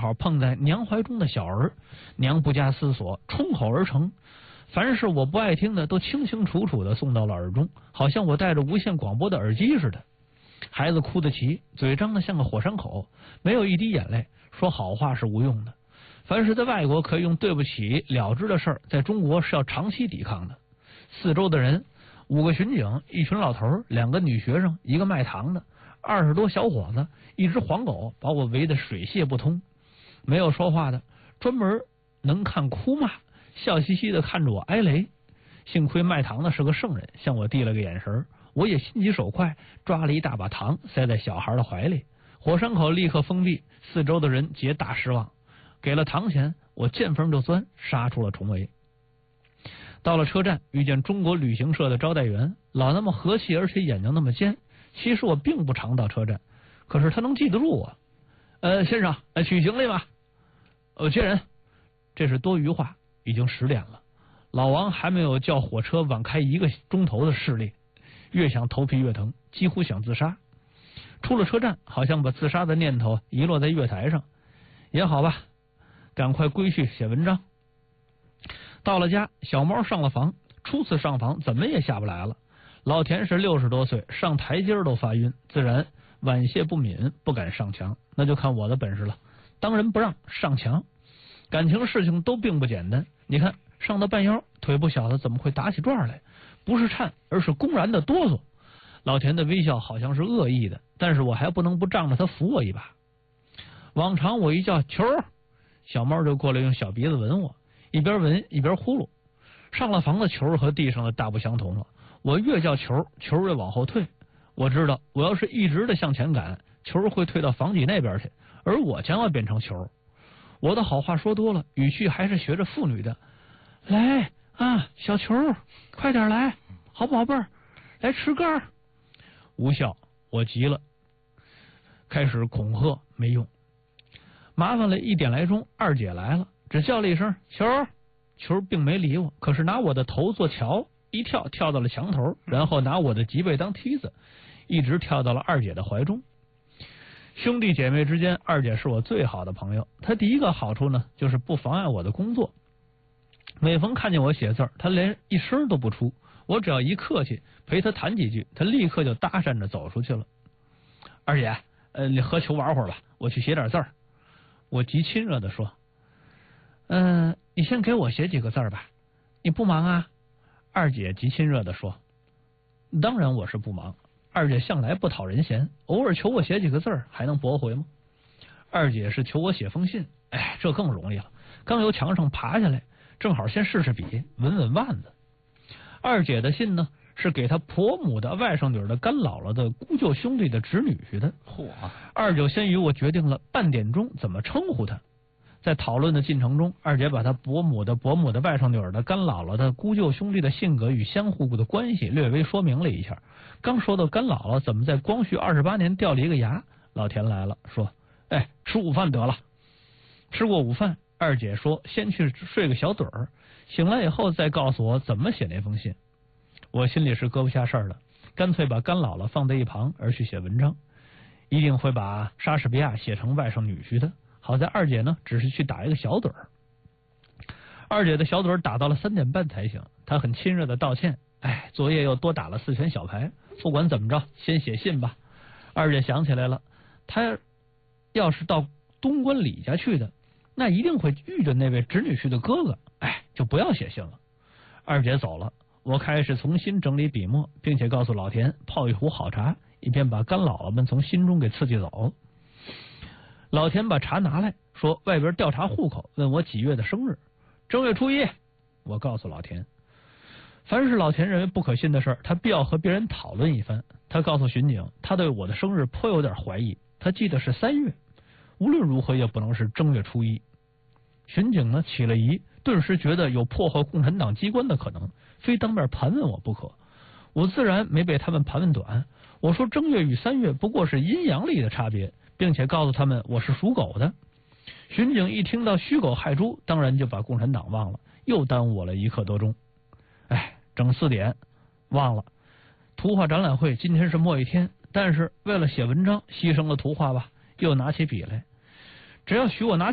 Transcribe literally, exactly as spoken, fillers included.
好碰在娘怀中的小儿，娘不加思索，冲口而成。凡是我不爱听的，都清清楚楚的送到了耳中，好像我戴着无线广播的耳机似的。孩子哭得齐，嘴张得像个火山口，没有一滴眼泪。说好话是无用的，凡是在外国可以用对不起了之的事儿，在中国是要长期抵抗的。四周的人，五个巡警，一群老头，两个女学生，一个卖糖的，二十多小伙子，一只黄狗，把我围得水泄不通。没有说话的，专门能看哭骂，笑嘻嘻的看着我挨雷。幸亏卖糖的是个圣人，向我递了个眼神，我也心急手快，抓了一大把糖塞在小孩的怀里。火山口立刻封闭，四周的人皆大失望。给了糖钱，我见缝就钻，杀出了重围。到了车站，遇见中国旅行社的招待员，老那么和气，而且眼睛那么尖。其实我并不常到车站，可是他能记得住我。呃，先生，呃，取行李吧。呃，接人。这是多余话，已经十点了。老王还没有叫火车晚开一个钟头的势力，越想头皮越疼，几乎想自杀。出了车站，好像把自杀的念头遗落在月台上。也好吧，赶快归去写文章。到了家，小猫上了房，初次上房怎么也下不来了。老田是六十多岁，上台阶都发晕，自然晚泄不敏，不敢上墙。那就看我的本事了，当仁不让上墙。感情事情都并不简单，你看上到半腰，腿不小的怎么会打起转来？不是颤，而是公然的哆嗦。老田的微笑好像是恶意的，但是我还不能不仗着他扶我一把。往常我一叫球，小猫就过来用小鼻子闻我，一边闻一边呼噜。上了房的球和地上的大不相同了，我越叫球，球越往后退。我知道我要是一直的向前赶，球会退到房脊那边去，而我将要变成球。我的好话说多了，语气还是学着妇女的。来啊，小球，快点来，好宝贝儿，来吃个儿。无效，我急了，开始恐吓，没用。麻烦了一点来钟，二姐来了，只叫了一声球，球并没理我，可是拿我的头做桥，一跳跳到了墙头，然后拿我的脊背当梯子，一直跳到了二姐的怀中。兄弟姐妹之间，二姐是我最好的朋友。她第一个好处呢，就是不妨碍我的工作。每逢看见我写字儿，她连一声都不出，我只要一客气，陪她谈几句，她立刻就搭讪着走出去了。二姐，呃，你和球玩会儿吧，我去写点字儿。我极亲热的说：“嗯、呃，你先给我写几个字儿吧，你不忙啊？”二姐极亲热的说：“当然我是不忙。二姐向来不讨人嫌，偶尔求我写几个字儿，还能驳回吗？”二姐是求我写封信，哎，这更容易了。刚由墙上爬下来，正好先试试笔，稳稳腕子。二姐的信呢，是给她婆母的外甥女的干姥姥的姑舅兄弟的侄女婿的。嚯！二九先与我决定了半点钟怎么称呼他。在讨论的进程中，二姐把她伯母的伯母的外甥女的干姥姥的姑舅兄弟的性格与相互的关系略微说明了一下。刚说到干姥姥怎么在光绪二十八年掉了一个牙，老田来了，说：“哎，吃午饭得了。”吃过午饭，二姐说先去睡个小盹儿，醒来以后再告诉我怎么写那封信。我心里是搁不下事儿了，干脆把干姥姥放在一旁，而去写文章。一定会把莎士比亚写成外甥女婿的。好在二姐呢，只是去打一个小盹儿。二姐的小盹儿打到了三点半才醒，她很亲热的道歉：“哎，昨夜又多打了四圈小牌，不管怎么着，先写信吧。”二姐想起来了，她要是到东关李家去的，那一定会遇着那位侄女婿的哥哥，哎，就不要写信了。二姐走了，我开始重新整理笔墨，并且告诉老田泡一壶好茶，以便把干姥姥们从心中给刺激走。老田把茶拿来说：“外边调查户口，问我几月的生日。”正月初一，我告诉老田。凡是老田认为不可信的事儿，他必要和别人讨论一番。他告诉巡警，他对我的生日颇有点怀疑，他记得是三月，无论如何也不能是正月初一。巡警呢起了疑，顿时觉得有破坏共产党机关的可能，非当面盘问我不可。我自然没被他们盘问短，我说正月与三月不过是阴阳历的差别，并且告诉他们我是属狗的。巡警一听到虚狗害猪，当然就把共产党忘了，又耽误我了一刻多钟。哎，整四点忘了，图画展览会今天是末一天，但是为了写文章，牺牲了图画吧，又拿起笔来。只要许我拿